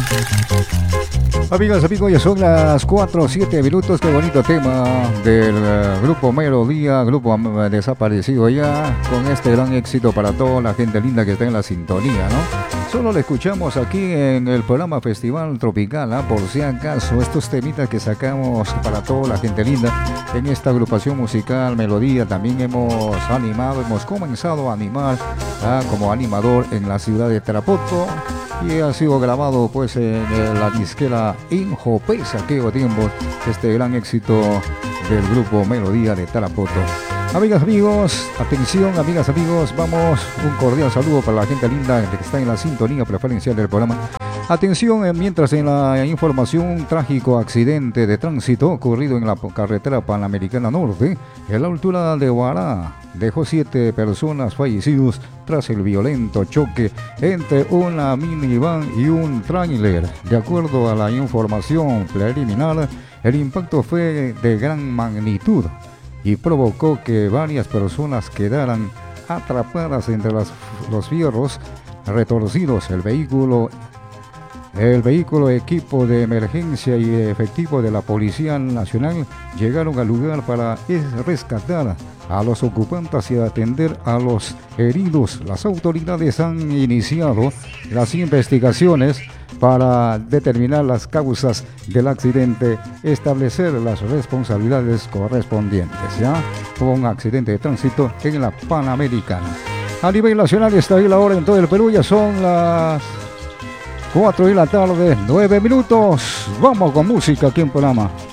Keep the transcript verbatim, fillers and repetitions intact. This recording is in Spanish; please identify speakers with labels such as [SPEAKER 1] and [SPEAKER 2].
[SPEAKER 1] Amigas, amigos, ya son las cuatro o siete minutos. Qué bonito tema del uh, grupo Melodía, grupo um, desaparecido ya, con este gran éxito para toda la gente linda que está en la sintonía, ¿no? Solo lo escuchamos aquí en el programa Festival Tropical, ¿eh? Por si acaso, estos temitas que sacamos para toda la gente linda en esta agrupación musical Melodía. También hemos animado, hemos comenzado a animar ¿eh? como animador en la ciudad de Tarapoto. Y ha sido grabado pues en la disquera Injopes aquellos tiempos, este gran éxito del grupo Melodía de Tarapoto. Amigas, amigos, atención, amigas, amigos, vamos, un cordial saludo para la gente linda que está en la sintonía preferencial del programa. Atención, mientras en la información, un trágico accidente de tránsito ocurrido en la carretera Panamericana Norte, en la altura de Huará, dejó siete personas fallecidos tras el violento choque entre una minivan y un tráiler. De acuerdo a la información preliminar, el impacto fue de gran magnitud y provocó que varias personas quedaran atrapadas entre las, los fierros retorcidos. El vehículo El vehículo, equipo de emergencia y efectivo de la Policía Nacional llegaron al lugar para rescatar a los ocupantes y atender a los heridos. Las autoridades han iniciado las investigaciones para determinar las causas del accidente, establecer las responsabilidades correspondientes. Ya hubo un accidente de tránsito en la Panamericana. A nivel nacional está ahí la hora en todo el Perú, ya son las cuatro de la tarde, nueve minutos. Vamos con música aquí en programa.